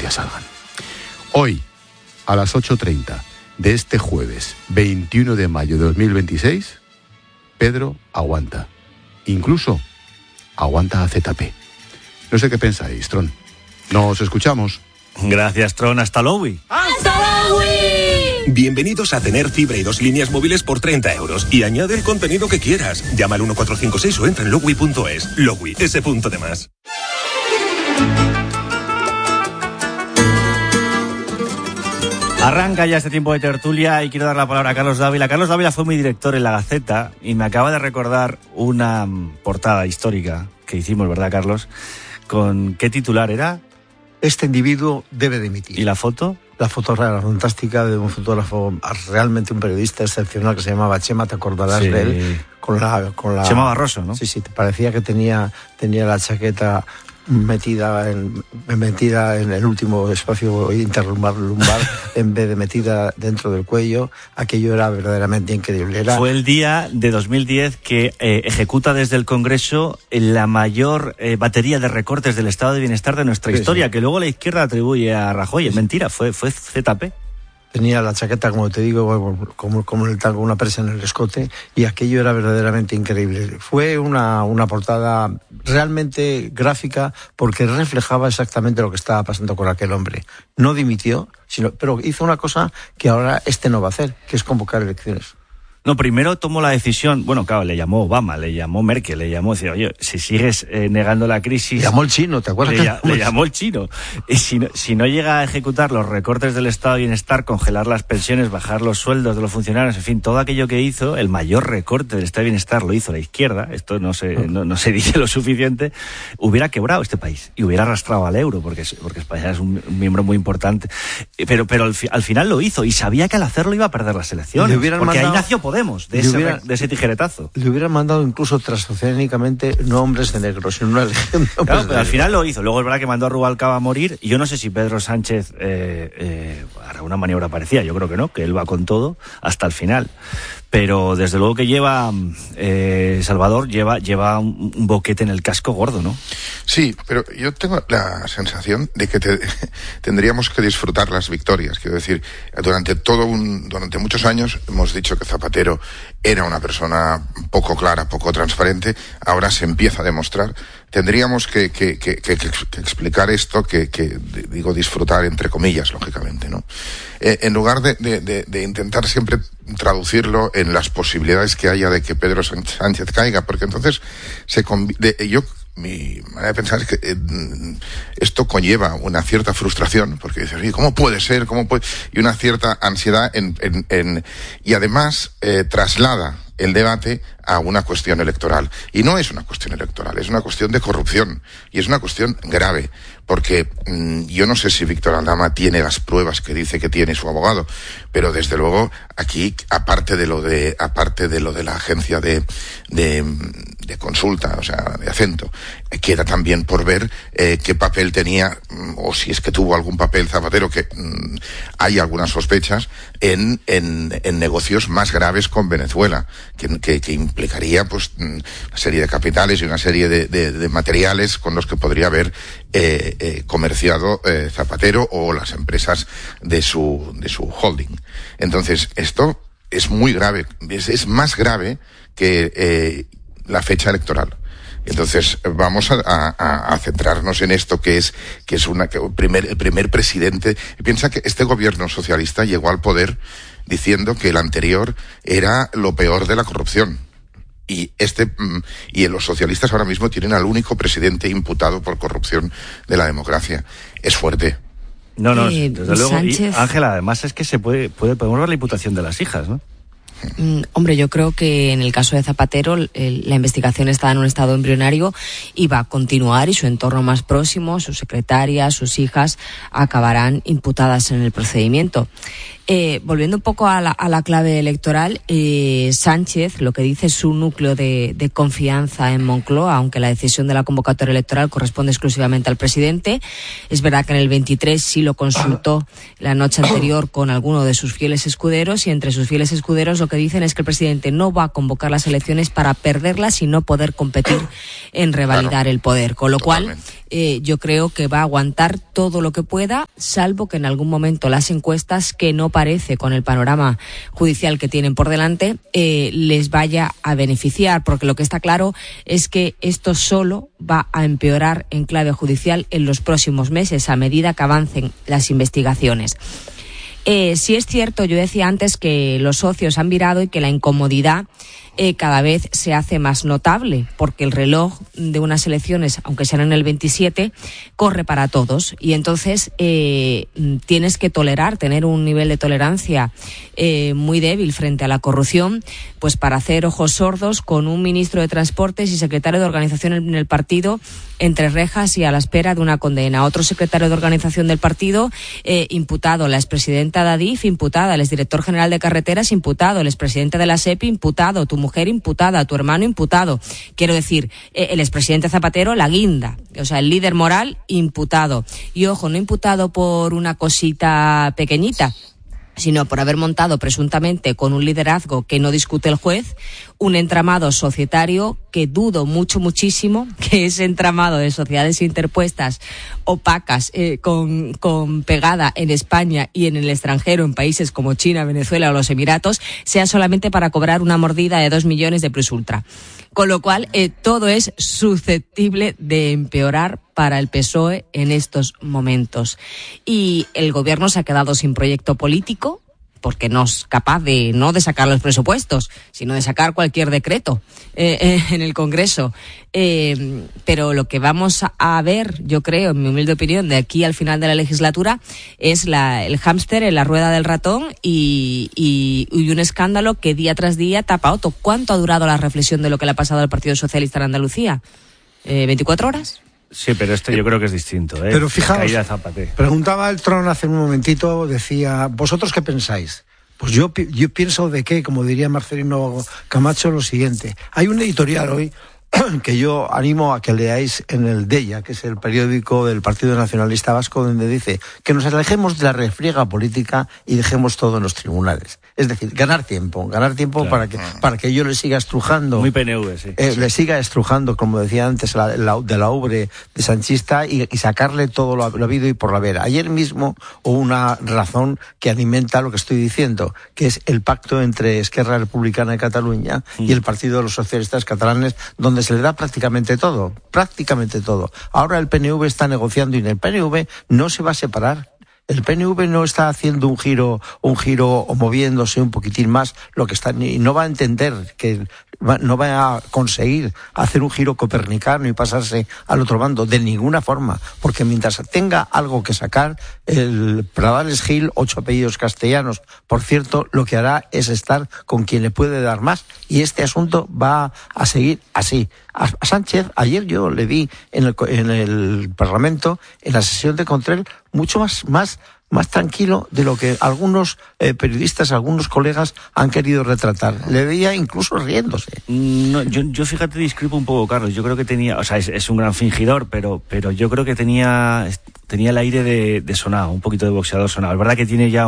noticias salgan. Hoy, a las 8:30 de este jueves 21 de mayo de 2026, Pedro aguanta. Incluso aguanta a ZP. No sé qué pensáis, Tron. Nos escuchamos. Gracias, Tron. Hasta luego. ¡Hasta luego! Bienvenidos a tener fibra y 2 líneas móviles por 30 euros. Y añade el contenido que quieras. Llama al 1456 o entra en Lowi.es. Lowi, ese punto de más. Arranca ya este tiempo de tertulia y quiero dar la palabra a Carlos Dávila. Carlos Dávila fue mi director en La Gaceta y me acaba de recordar una portada histórica que hicimos, ¿verdad, Carlos? ¿Con qué titular era? Este individuo debe dimitir. ¿Y la foto? La foto era fantástica de un fotógrafo, realmente un periodista excepcional que se llamaba Chema, te acordarás de él. Con la Chema Barroso, ¿no? Sí, te parecía que tenía la chaqueta metida en el último espacio interlumbar en vez de metida dentro del cuello. Aquello era verdaderamente increíble. Fue el día de 2010 que ejecuta desde el Congreso la mayor batería de recortes del estado de bienestar de nuestra historia, que luego la izquierda atribuye a Rajoy. Es mentira, fue ZP. Tenía la chaqueta, como te digo, como el tango, una presa en el escote, y aquello era verdaderamente increíble. Fue una portada realmente gráfica porque reflejaba exactamente lo que estaba pasando con aquel hombre. No dimitió, pero hizo una cosa que ahora no va a hacer, que es convocar elecciones. No, primero tomó la decisión, bueno, claro, le llamó Obama, le llamó Merkel, decía, oye, si sigues negando la crisis... Le llamó el chino, ¿te acuerdas? Le llamó el chino. Y si no llega a ejecutar los recortes del estado de bienestar, congelar las pensiones, bajar los sueldos de los funcionarios, en fin, todo aquello que hizo, el mayor recorte del estado de bienestar lo hizo la izquierda, esto no se dice lo suficiente, hubiera quebrado este país y hubiera arrastrado al euro, porque España es un miembro muy importante. Pero al final lo hizo y sabía que al hacerlo iba a perder las elecciones, porque ahí nació Podemos. De ese tijeretazo. Le hubieran mandado incluso transoceánicamente no hombres de negro, sino una legión de hombres claro, pero de al final lo hizo. Luego es verdad que mandó a Rubalcaba a morir y yo no sé si Pedro Sánchez hará una maniobra parecida. Yo creo que no, que él va con todo hasta el final. Pero desde luego que Salvador lleva un boquete en el casco gordo, ¿no? Sí, pero yo tengo la sensación de que tendríamos que disfrutar las victorias. Quiero decir, durante muchos años hemos dicho que Zapatero era una persona poco clara, poco transparente. Ahora se empieza a demostrar. Tendríamos que explicar esto, digo disfrutar entre comillas, lógicamente, ¿no? En lugar de intentar siempre traducirlo en las posibilidades que haya de que Pedro Sánchez caiga, porque entonces mi manera de pensar es que esto conlleva una cierta frustración, porque dices, oye, ¿cómo puede ser? Y una cierta ansiedad y además traslada el debate a una cuestión electoral. Y no es una cuestión electoral, es una cuestión de corrupción. Y es una cuestión grave, porque yo no sé si Víctor Aldama tiene las pruebas que dice que tiene su abogado, pero desde luego aquí, aparte de lo de la agencia de consulta, o sea, de Acento, queda también por ver qué papel tenía, o si es que tuvo algún papel Zapatero, que hay algunas sospechas, en negocios más graves con Venezuela, que implicaría pues una serie de capitales y una serie de materiales con los que podría haber comerciado Zapatero o las empresas de su holding. Entonces, esto es muy grave, es más grave que la fecha electoral. Entonces vamos a centrarnos en esto, que es el primer presidente. Piensa que este gobierno socialista llegó al poder diciendo que el anterior era lo peor de la corrupción. Y los socialistas ahora mismo tienen al único presidente imputado por corrupción de la democracia. Es fuerte. No, desde luego. Sánchez... Y Ángela, además es que podemos ver la imputación de las hijas, ¿no? Hombre, yo creo que en el caso de Zapatero la investigación está en un estado embrionario y va a continuar, y su entorno más próximo, sus secretarias, sus hijas, acabarán imputadas en el procedimiento. Volviendo un poco a la clave electoral, Sánchez, lo que dice es su núcleo de confianza en Moncloa, aunque la decisión de la convocatoria electoral corresponde exclusivamente al presidente. Es verdad que en el 23 sí lo consultó la noche anterior con alguno de sus fieles escuderos, y entre sus fieles escuderos lo lo que dicen es que el presidente no va a convocar las elecciones para perderlas y no poder competir en revalidar el poder. Con lo cual, yo creo que va a aguantar todo lo que pueda, salvo que en algún momento las encuestas, que no parece con el panorama judicial que tienen por delante, les vaya a beneficiar, porque lo que está claro es que esto solo va a empeorar en clave judicial en los próximos meses a medida que avancen las investigaciones. Sí es cierto, yo decía antes que los socios han virado y que la incomodidad cada vez se hace más notable, porque el reloj de unas elecciones, aunque sean en el 27, corre para todos, y entonces tienes que tener un nivel de tolerancia muy débil frente a la corrupción, pues para hacer ojos sordos con un ministro de Transportes y secretario de organización en el partido entre rejas y a la espera de una condena. Otro secretario de organización del partido imputado, la expresidenta de Adif imputada, el exdirector general de Carreteras imputado, el expresidente de la SEPI imputado, tu mujer imputada, tu hermano imputado. Quiero decir, el expresidente Zapatero, la guinda, o sea, el líder moral imputado. Y ojo, no imputado por una cosita pequeñita, sino por haber montado presuntamente con un liderazgo que no discute el juez, un entramado societario que dudo muchísimo que ese entramado de sociedades interpuestas opacas con pegada en España y en el extranjero, en países como China, Venezuela o los Emiratos, sea solamente para cobrar una mordida de 2 millones de plus ultra. Con lo cual, todo es susceptible de empeorar para el PSOE en estos momentos. Y el gobierno se ha quedado sin proyecto político, porque no es capaz no de sacar los presupuestos, sino de sacar cualquier decreto en el Congreso. Pero lo que vamos a ver, yo creo, en mi humilde opinión, de aquí al final de la legislatura, es el hámster en la rueda del ratón y un escándalo que día tras día tapa otro. ¿Cuánto ha durado la reflexión de lo que le ha pasado al Partido Socialista en Andalucía? ¿24 horas? Sí, pero esto yo creo que es distinto. Pero fijaos, caída de Zapatero. Preguntaba el Tron hace un momentito, decía, ¿vosotros qué pensáis? Pues yo pienso de que, como diría Marcelino Camacho, lo siguiente. Hay un editorial hoy que yo animo a que leáis en el Deia, que es el periódico del Partido Nacionalista Vasco, donde dice que nos alejemos de la refriega política y dejemos todo en los tribunales. Es decir, ganar tiempo claro, para que yo le siga estrujando. Muy PNV, sí. Le siga estrujando, como decía antes, de la ubre de sanchista y sacarle todo lo habido y por haber. Ayer mismo hubo una razón que alimenta lo que estoy diciendo, que es el pacto entre Esquerra Republicana de Cataluña y el Partido de los Socialistas Catalanes, donde se le da prácticamente todo. Ahora el PNV está negociando y en el PNV no se va a separar. El PNV no está haciendo un giro o moviéndose un poquitín más, lo que está, y no va a entender que no va a conseguir hacer un giro copernicano y pasarse al otro bando de ninguna forma, porque mientras tenga algo que sacar, el Pradales Gil, 8 apellidos castellanos, por cierto, lo que hará es estar con quien le puede dar más, y este asunto va a seguir así. A Sánchez, ayer yo le vi en el Parlamento, en la sesión de control, mucho más tranquilo de lo que algunos periodistas, algunos colegas han querido retratar. Le veía incluso riéndose. No, yo fíjate, discrepo un poco, Carlos. Yo creo que tenía, o sea, es un gran fingidor, pero yo creo que tenía el aire de sonado, un poquito de boxeador sonado. Es verdad que tiene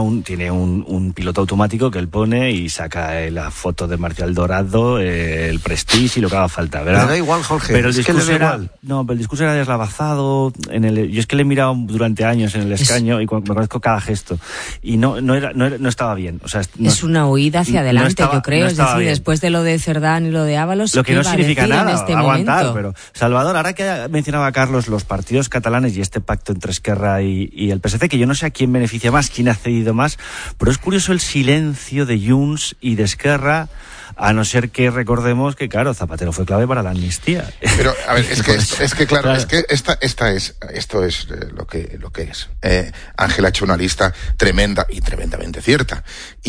un piloto automático que él pone y saca la foto de Marcial Dorado, el Prestige y lo que haga falta, ¿verdad? Me da igual, Jorge. Pero el discurso igual. No, pero el discurso era deslavazado. Yo es que le he mirado durante años en el escaño y me conozco cada gesto y no estaba bien. O sea, es una huida hacia adelante, yo creo. Es decir, bien. Después de lo de Cerdán y lo de Ábalos, lo que no significa nada, en este aguantar. momento? Pero Salvador, ahora que mencionaba Carlos los partidos catalanes y este pacto entre Esquerra y el PSC, que yo no sé a quién beneficia más, quién ha cedido más, pero es curioso el silencio de Junts y de Esquerra, a no ser que recordemos que, claro, Zapatero fue clave para la amnistía. Pero, a ver, es que claro, es que esto es lo que es. Ángel ha hecho una lista tremenda y tremendamente cierta.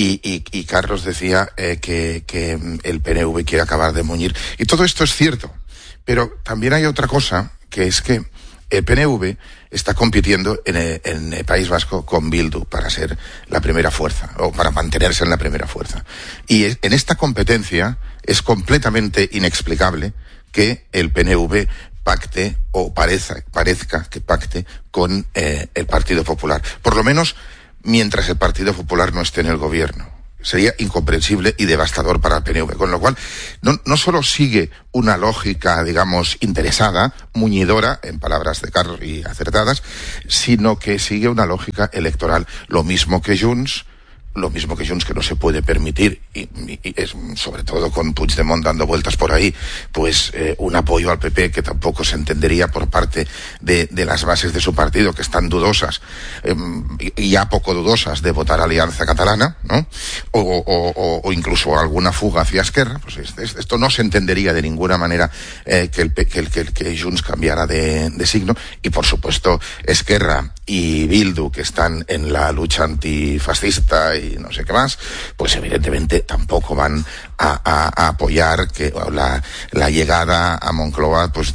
Y Carlos decía que el PNV quiere acabar de muñir. Y todo esto es cierto. Pero también hay otra cosa, que es que el PNV está compitiendo en el País Vasco con Bildu para ser la primera fuerza, o para mantenerse en la primera fuerza. Y en esta competencia es completamente inexplicable que el PNV pacte, o parezca que pacte con el Partido Popular. Por lo menos mientras el Partido Popular no esté en el gobierno. sería incomprensible y devastador para el PNV. Con lo cual, no solo sigue una lógica, digamos, interesada, muñidora, en palabras de Carlos y acertadas, sino que sigue una lógica electoral. Lo mismo que Junts, que no se puede permitir, y es sobre todo con Puigdemont dando vueltas por ahí, pues un apoyo al PP que tampoco se entendería por parte de las bases de su partido, que están dudosas, y ya poco dudosas de votar Alianza Catalana, ¿no? O incluso alguna fuga hacia Esquerra. Pues esto no se entendería de ninguna manera, que Junts cambiara de signo, y por supuesto Esquerra y Bildu, que están en la lucha antifascista y no sé qué más, pues evidentemente tampoco van a apoyar la llegada a Moncloa pues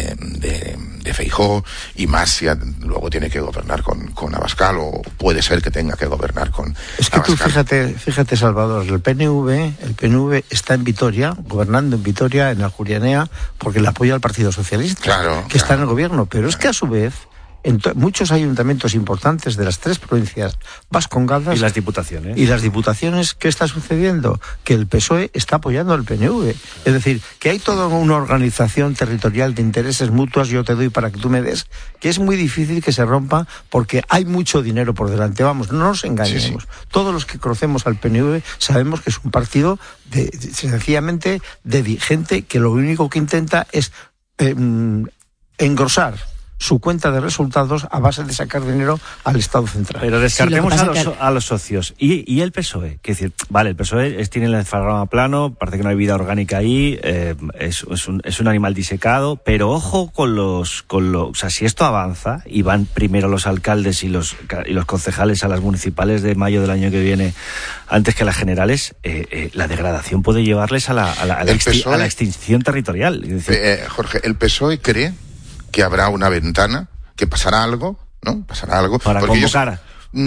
de Feijóo, y más si luego tiene que gobernar con Abascal, o puede ser que tenga que gobernar con Es que Abascal. tú fíjate Salvador, el PNV está en Vitoria, gobernando en Vitoria, en Ajuria, porque le apoya al Partido Socialista, Claro. está en el gobierno, pero es que a su vez muchos ayuntamientos importantes de las 3 provincias vascongadas y las diputaciones. ¿Qué está sucediendo? Que el PSOE está apoyando al PNV. Es decir, que hay toda una organización territorial de intereses mutuos, yo te doy para que tú me des, que es muy difícil que se rompa, porque hay mucho dinero por delante. Vamos, no nos engañemos. Sí. Todos los que conocemos al PNV sabemos que es un partido sencillamente de gente que lo único que intenta es engrosar su cuenta de resultados a base de sacar dinero al Estado central. Pero descartemos a los socios. ¿Y el PSOE? Que decir, vale, el PSOE tiene el encefalograma plano, parece que no hay vida orgánica ahí, es un animal disecado, pero ojo o sea, si esto avanza y van primero los alcaldes y los concejales a las municipales de mayo del año que viene, antes que las generales, la degradación puede llevarles a la extinción territorial. Es decir, Jorge, el PSOE cree que habrá una ventana, que pasará algo, ¿no? Pasará algo. Para convocar.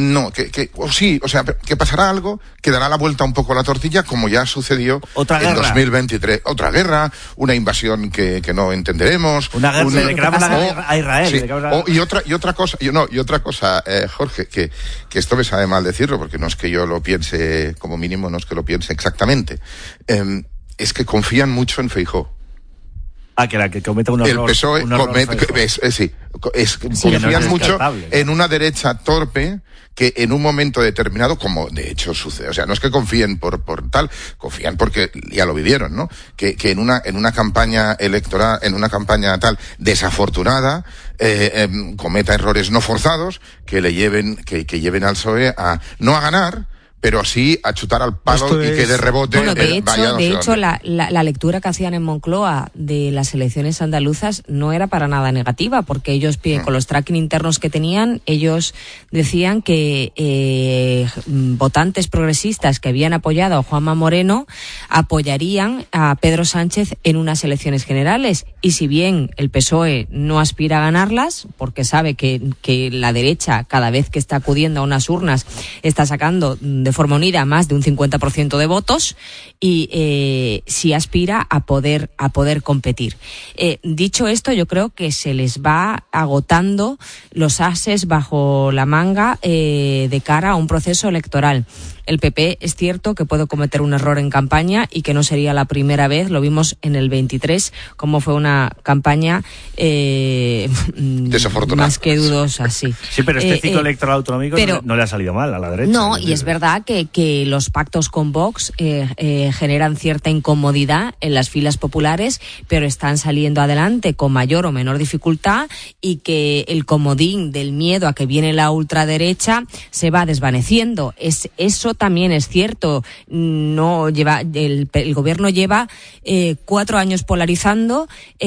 Que pasará algo, que dará la vuelta un poco a la tortilla, como ya sucedió en 2023. Otra guerra, una invasión que no entenderemos. Una guerra a Israel. Sí, y otra cosa, Jorge, que esto me sabe mal decirlo, porque no es que yo lo piense, como mínimo, no es que lo piense exactamente. Es que confían mucho en Feijóo. Que cometa un error. El PSOE confían mucho en una derecha torpe que en un momento determinado, como de hecho sucede, o sea, no es que confíen por tal, confían porque ya lo vivieron, ¿no? Que en una campaña electoral, en una campaña tal desafortunada, cometa errores no forzados que lleven al PSOE no a ganar, pero sí a chutar al palo y que de rebote de hecho la lectura que hacían en Moncloa de las elecciones andaluzas no era para nada negativa, porque ellos, con los tracking internos que tenían, ellos decían que votantes progresistas que habían apoyado a Juanma Moreno apoyarían a Pedro Sánchez en unas elecciones generales, y si bien el PSOE no aspira a ganarlas, porque sabe que la derecha, cada vez que está acudiendo a unas urnas, está sacando de forma unida más de un 50% de votos, y sí aspira a poder competir. Dicho esto, yo creo que se les va agotando los ases bajo la manga de cara a un proceso electoral. El PP es cierto que puede cometer un error en campaña y que no sería la primera vez. Lo vimos en el 23, como fue una campaña desafortunada, más que dudosa, sí. Sí, pero este ciclo electoral autonómico no le ha salido mal a la derecha. No, y es verdad que los pactos con Vox generan cierta incomodidad en las filas populares, pero están saliendo adelante con mayor o menor dificultad, y que el comodín del miedo a que viene la ultraderecha se va desvaneciendo. Eso también es cierto. No lleva el gobierno lleva 4 años polarizando,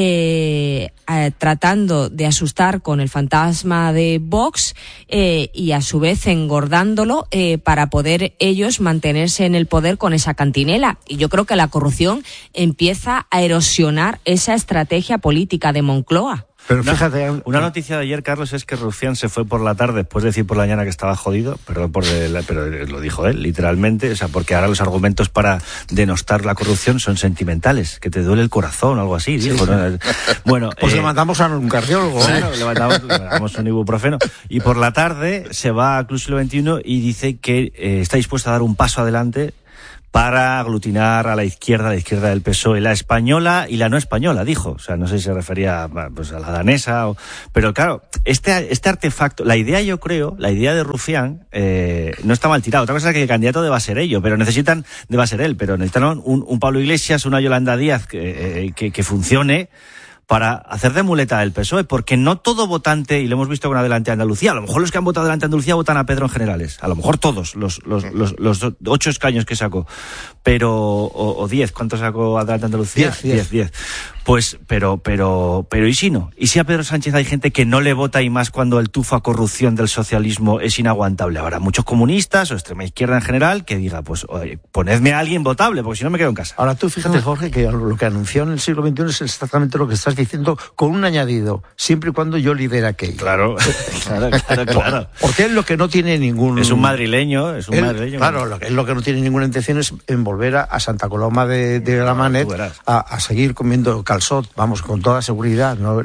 tratando de asustar con el fantasma de Vox, y a su vez engordándolo para poder ellos mantenerse en el poder con esa cantinela. Y yo creo que la corrupción empieza a erosionar esa estrategia política de Moncloa. Pero fíjate... Una noticia de ayer, Carlos, es que Rufián se fue por la tarde, después de decir por la mañana que estaba jodido, pero lo dijo él, literalmente, o sea, porque ahora los argumentos para denostar la corrupción son sentimentales, que te duele el corazón o algo así, dijo, ¿no? Bueno, pues le mandamos a un cardiólogo. Claro, le mandamos un ibuprofeno. Y por la tarde se va a Club Siglo XXI y dice que está dispuesto a dar un paso adelante para aglutinar a la izquierda del PSOE, la española y la no española, dijo. O sea, no sé si se refería pues, a la danesa, pero claro, este artefacto, la idea de Rufián, no está mal tirada. Otra cosa es que el candidato deba ser necesitan un Pablo Iglesias, una Yolanda Díaz que funcione para hacer de muleta del PSOE, porque no todo votante, y lo hemos visto con Adelante Andalucía, a lo mejor los que han votado Adelante Andalucía votan a Pedro en generales, a lo mejor todos, los 8 escaños que sacó, pero, o 10, ¿cuánto sacó Adelante Andalucía? 10. Pues, pero ¿y si no? ¿Y si a Pedro Sánchez hay gente que no le vota y más cuando el tufo a corrupción del socialismo es inaguantable? Habrá muchos comunistas o extrema izquierda en general que diga, pues, oye, ponedme a alguien votable, porque si no me quedo en casa. Ahora tú fíjate, Jorge, que lo que anunció en el siglo XXI es exactamente lo que estás diciendo, con un añadido, siempre y cuando yo lidere aquello. Claro. Porque es lo que no tiene ningún... Es un madrileño. Claro, lo que no tiene ninguna intención es en volver a Santa Coloma de Gramenet a seguir comiendo calzot, vamos, con toda seguridad. No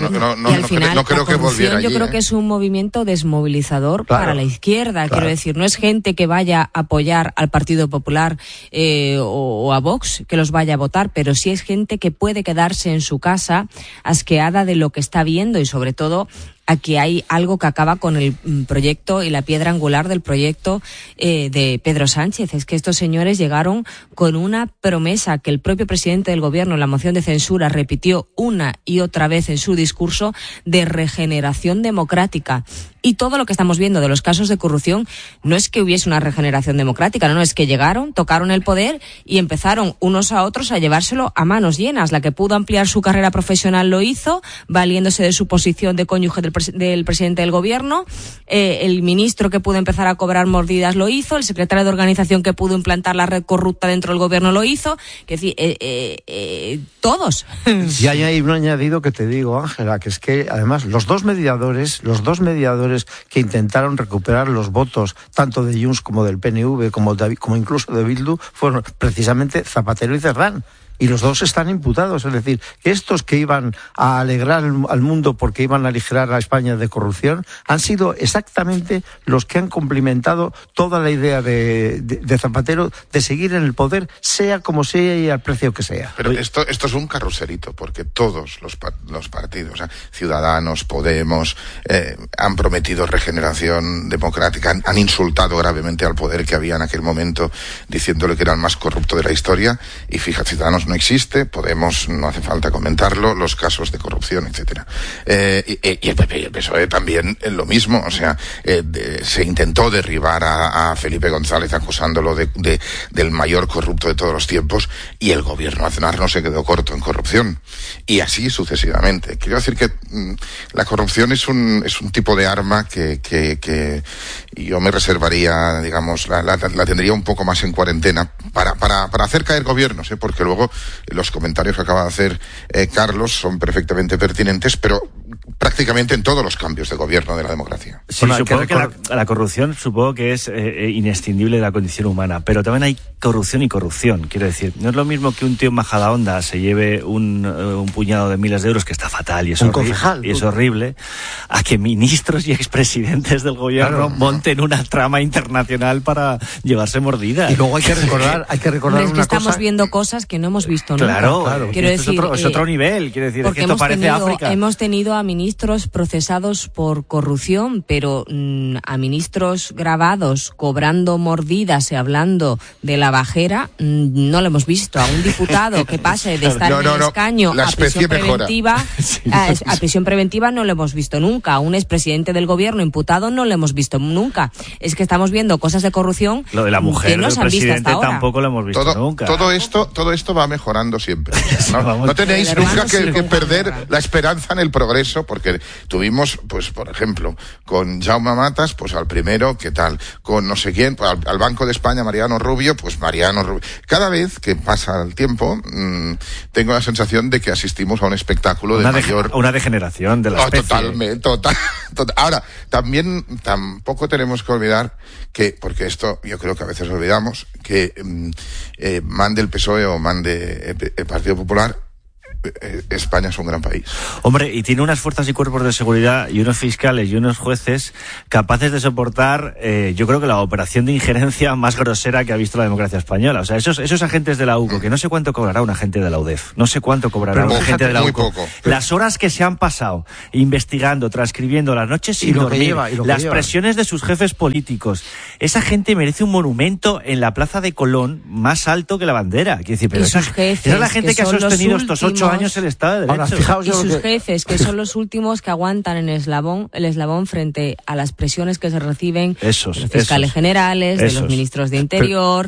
creo que volviera allí. Yo creo que es un movimiento desmovilizador para la izquierda. Claro. Quiero decir, no es gente que vaya a apoyar al Partido Popular o a Vox, que los vaya a votar, pero sí es gente que puede quedarse en su casa asqueada de lo que está viendo y sobre todo aquí hay algo que acaba con el proyecto y la piedra angular del proyecto de Pedro Sánchez. Es que estos señores llegaron con una promesa que el propio presidente del gobierno en la moción de censura repitió una y otra vez en su discurso de regeneración democrática. Y todo lo que estamos viendo de los casos de corrupción no es que hubiese una regeneración democrática, no, es que llegaron, tocaron el poder y empezaron unos a otros a llevárselo a manos llenas. La que pudo ampliar su carrera profesional lo hizo, valiéndose de su posición de cónyuge del presidente del gobierno. El ministro que pudo empezar a cobrar mordidas lo hizo, el secretario de organización que pudo implantar la red corrupta dentro del gobierno lo hizo. Es decir, todos. Y hay un añadido que te digo, Ángela, que es que además los dos mediadores que intentaron recuperar los votos tanto de Junts como del PNV como incluso de Bildu fueron precisamente Zapatero y Cerdán. Y los dos están imputados, es decir, que estos que iban a alegrar al mundo porque iban a aligerar a España de corrupción han sido exactamente los que han complementado toda la idea de Zapatero de seguir en el poder, sea como sea y al precio que sea. Pero esto es un carruserito, porque todos los partidos, o sea, Ciudadanos, Podemos, han prometido regeneración democrática, han insultado gravemente al poder que había en aquel momento, diciéndole que era el más corrupto de la historia, y fíjate, Ciudadanos no existe, Podemos no hace falta comentarlo, los casos de corrupción, etcétera. Y el PP y el PSOE también lo mismo, o sea, se intentó derribar a Felipe González acusándolo del mayor corrupto de todos los tiempos, y el gobierno Aznar no se quedó corto en corrupción, y así sucesivamente. Quiero decir que la corrupción es un tipo de arma que yo me reservaría, digamos, la tendría un poco más en cuarentena para hacer caer gobiernos, porque luego los comentarios que acaba de hacer Carlos son perfectamente pertinentes, pero prácticamente en todos los cambios de gobierno de la democracia. Sí, supongo que la corrupción supongo que es inescindible de la condición humana, pero también hay corrupción y corrupción. Quiero decir, no es lo mismo que un tío en Majadahonda se lleve un puñado de miles de euros, que está fatal y es horrible, a que ministros y expresidentes del gobierno monten una trama internacional para llevarse mordidas. Y luego hay que recordar es que estamos viendo cosas que no hemos visto nunca. Claro. Quiero decir, es otro nivel. Quiero decir, que esto parece África. Hemos tenido a ministros procesados por corrupción, pero a ministros grabados cobrando mordidas y hablando de la bajera, no lo hemos visto. A un diputado que pase de estar en el escaño a prisión preventiva, a prisión preventiva no lo hemos visto nunca. A un expresidente del gobierno imputado no lo hemos visto nunca. Es que estamos viendo cosas de corrupción. Lo de la mujer que no del presidente tampoco lo hemos visto nunca. Todo esto va mejorando siempre. No tenéis nunca que perder la esperanza en el progreso. eso, porque tuvimos, pues, por ejemplo, con Jaume Matas, pues al primero, ¿qué tal? Con no sé quién, pues, al Banco de España, Mariano Rubio, pues Mariano Rubio. Cada vez que pasa el tiempo, tengo la sensación de que asistimos a un espectáculo una degeneración de la especie. Totalmente. Ahora, tampoco tenemos que olvidar que, porque esto yo creo que a veces olvidamos, que mande el PSOE o mande el Partido Popular, España es un gran país. Hombre, y tiene unas fuerzas y cuerpos de seguridad y unos fiscales y unos jueces capaces de soportar, yo creo que la operación de injerencia más grosera que ha visto la democracia española. O sea, esos agentes de la UCO, que no sé cuánto cobrará un agente de la UDEF, no sé cuánto cobrará un agente de la UCO. Poco. Las horas que se han pasado investigando, transcribiendo, las noches sin dormir, las presiones de sus jefes políticos. Esa gente merece un monumento en la Plaza de Colón más alto que la bandera. Quiero decir, pero esa es la gente que ha sostenido estos 8 años el Estado de Derecho. Ahora, fijaos, y sus jefes, que son los últimos que aguantan en el eslabón frente a las presiones que se reciben de los fiscales generales, de los ministros de Interior,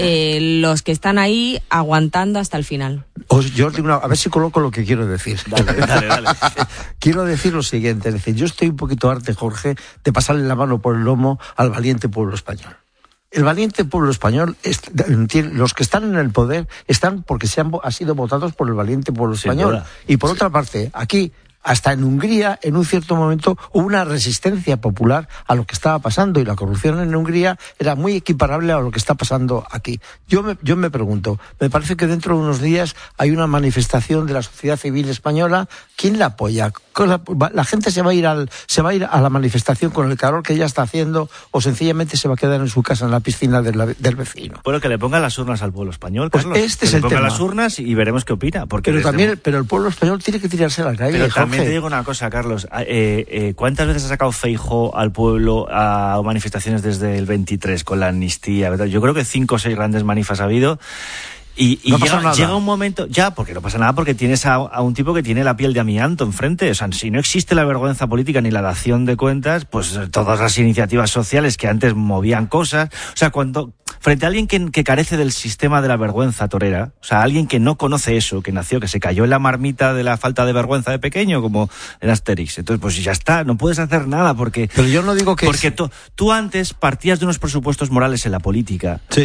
los que están ahí aguantando hasta el final. Yo os digo a ver si coloco lo que quiero decir. Dale. Quiero decir lo siguiente, es decir, yo estoy un poquito harto, Jorge, de pasarle la mano por el lomo al valiente pueblo español. El valiente pueblo español, los que están en el poder están porque han sido votados por el valiente pueblo español. Y por otra parte, aquí, hasta en Hungría, en un cierto momento, hubo una resistencia popular a lo que estaba pasando, y la corrupción en Hungría era muy equiparable a lo que está pasando aquí. Yo me pregunto, me parece que dentro de unos días hay una manifestación de la sociedad civil española. ¿Quién la apoya? La gente se va a ir a la manifestación con el calor que ya está haciendo, o sencillamente se va a quedar en su casa en la piscina del vecino. Bueno, que le pongan las urnas al pueblo español, Carlos. Pues este es el tema. Que le pongan las urnas y veremos qué opina. Porque pero el pueblo español tiene que tirarse a la calle. Pero también te digo una cosa, Carlos. ¿Cuántas veces ha sacado Feijóo al pueblo a manifestaciones desde el 23 con la amnistía, ¿verdad? Yo creo que 5 o 6 grandes manifas ha habido. Y no llega un momento, porque no pasa nada, porque tienes a un tipo que tiene la piel de amianto enfrente. O sea, si no existe la vergüenza política ni la dación de cuentas, pues todas las iniciativas sociales que antes movían cosas. O sea, frente a alguien que carece del sistema de la vergüenza torera, o sea, alguien que no conoce eso, que nació, que se cayó en la marmita de la falta de vergüenza de pequeño, como en Asterix. Entonces, pues ya está, no puedes hacer nada porque... Pero yo no digo que... Porque tú antes partías de unos presupuestos morales en la política. Sí.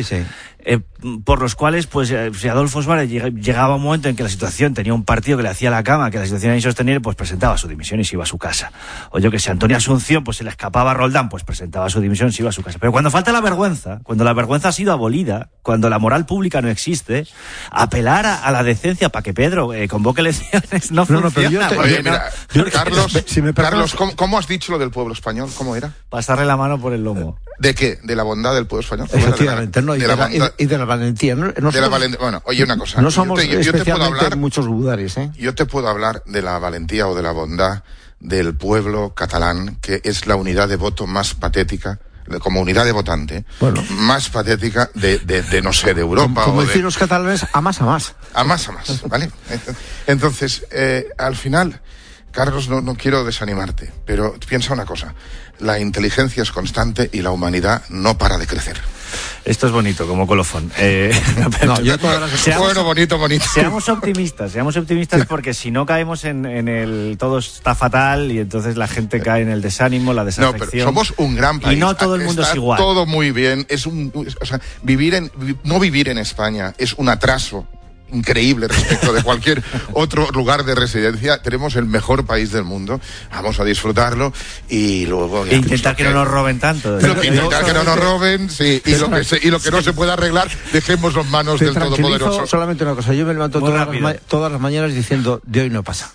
Por los cuales, pues, si Adolfo Suárez llegaba un momento en que la situación tenía un partido que le hacía la cama, que la situación era insostenible, pues presentaba su dimisión y se iba a su casa. O yo que sé, Antonio Asunción, pues se le escapaba a Roldán, pues presentaba su dimisión y se iba a su casa. Pero cuando falta la vergüenza, cuando la vergüenza ha sido abolida, cuando la moral pública no existe, apelar a la decencia para que Pedro convoque elecciones no funciona. Carlos, ¿cómo has dicho lo del pueblo español? ¿Cómo era? Pasarle la mano por el lomo. ¿De qué? ¿De la bondad del pueblo español? Efectivamente, y de la valentía. Bueno, oye, una cosa. No somos especialmente muchos lugares, ¿eh? Yo te puedo hablar de la valentía o de la bondad del pueblo catalán, que es la unidad de voto más patética, como unidad de votante, más patética de no sé, de Europa. Como decir los catalanes, a más. A más, ¿vale? Entonces, al final, Carlos, no quiero desanimarte, pero piensa una cosa. La inteligencia es constante y la humanidad no para de crecer. Esto es bonito, como colofón. Bonito. Seamos optimistas porque si no caemos en el todo está fatal y entonces la gente cae en el desánimo, la desafección. No, pero somos un gran país. Y no todo el mundo es igual. Todo muy bien. No vivir en España es un atraso increíble respecto de cualquier otro lugar de residencia. Tenemos el mejor país del mundo, vamos a disfrutarlo y luego intentar que no nos roben tanto. Intentar que no nos roben, sí, y lo que no se pueda arreglar, dejémoslo en manos del Todopoderoso. Solamente una cosa, yo me levanto todas las mañanas diciendo, de hoy no pasa.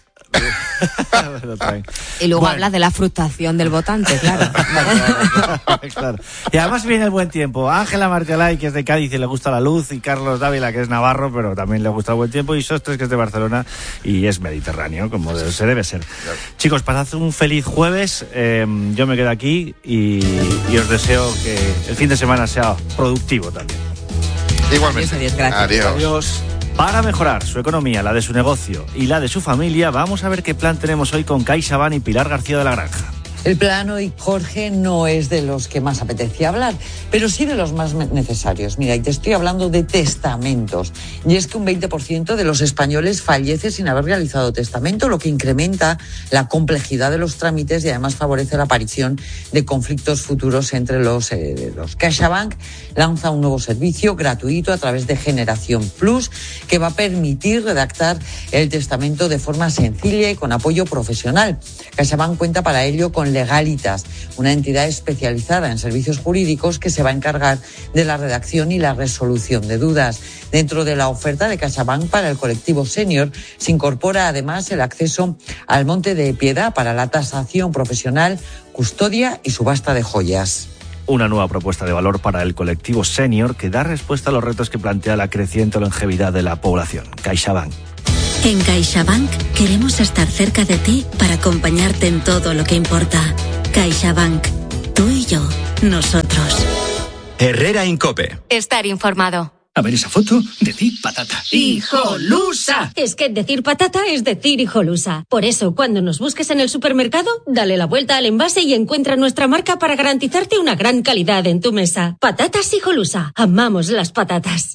Y luego hablas de la frustración del votante, claro. Claro. Y además viene el buen tiempo. Ángela Martialay, que es de Cádiz y le gusta la luz, y Carlos Dávila, que es navarro, pero también le gusta el buen tiempo, y Sostres, que es de Barcelona y es mediterráneo, como se debe ser. Claro. Chicos, pasad un feliz jueves. Yo me quedo aquí y os deseo que el fin de semana sea productivo también. Igualmente. Adiós. Para mejorar su economía, la de su negocio y la de su familia, vamos a ver qué plan tenemos hoy con CaixaBank y Pilar García de la Granja. El plan hoy, Jorge, no es de los que más apetecía hablar, pero sí de los más necesarios. Mira, y te estoy hablando de testamentos. Y es que un 20% de los españoles fallece sin haber realizado testamento, lo que incrementa la complejidad de los trámites y además favorece la aparición de conflictos futuros entre los herederos. CaixaBank lanza un nuevo servicio gratuito a través de Generación Plus que va a permitir redactar el testamento de forma sencilla y con apoyo profesional. CaixaBank cuenta para ello con Legalitas, una entidad especializada en servicios jurídicos que se va a encargar de la redacción y la resolución de dudas. Dentro de la oferta de CaixaBank para el colectivo senior se incorpora además el acceso al Monte de Piedad para la tasación profesional, custodia y subasta de joyas. Una nueva propuesta de valor para el colectivo senior que da respuesta a los retos que plantea la creciente longevidad de la población. CaixaBank. En CaixaBank queremos estar cerca de ti para acompañarte en todo lo que importa. CaixaBank. Tú y yo. Nosotros. Herrera Incope. Estar informado. A ver esa foto, decir patata. ¡Hijolusa! Es que decir patata es decir hijolusa. Por eso, cuando nos busques en el supermercado, dale la vuelta al envase y encuentra nuestra marca para garantizarte una gran calidad en tu mesa. Patatas hijolusa. Amamos las patatas.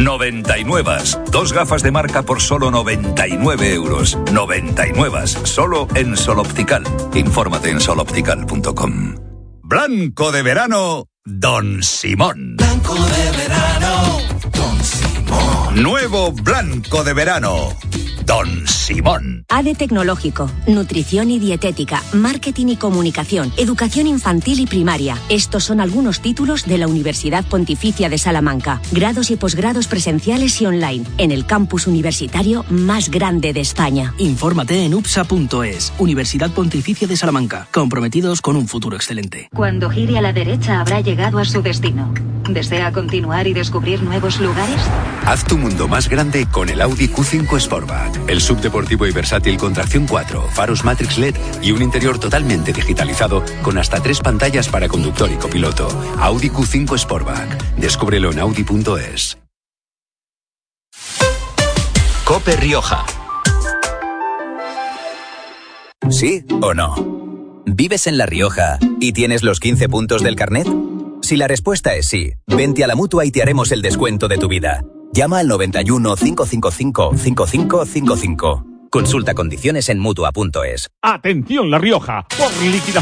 99. 2 gafas de marca por solo 99 euros. 99. Solo en Sol Optical. Infórmate en soloptical.com. Blanco de verano, Don Simón. Blanco de verano, Don Simón. Nuevo blanco de verano, Don Simón. ADE Tecnológico, Nutrición y Dietética, Marketing y Comunicación, Educación Infantil y Primaria. Estos son algunos títulos de la Universidad Pontificia de Salamanca. Grados y posgrados presenciales y online, en el campus universitario más grande de España. Infórmate en upsa.es. Universidad Pontificia de Salamanca. Comprometidos con un futuro excelente. Cuando gire a la derecha habrá llegado a su destino. ¿Desea continuar y descubrir nuevos lugares? Haz tu mundo más grande con el Audi Q5 Sportback. El subdeportivo y versátil con tracción 4, faros Matrix LED y un interior totalmente digitalizado con hasta 3 pantallas para conductor y copiloto. Audi Q5 Sportback. Descúbrelo en Audi.es. Cope Rioja. ¿Sí o no? ¿Vives en La Rioja y tienes los 15 puntos del carnet? Si la respuesta es sí, vente a la Mutua y te haremos el descuento de tu vida. Llama al 91 555 5555. Consulta condiciones en Mutua.es. Atención La Rioja, por liquidación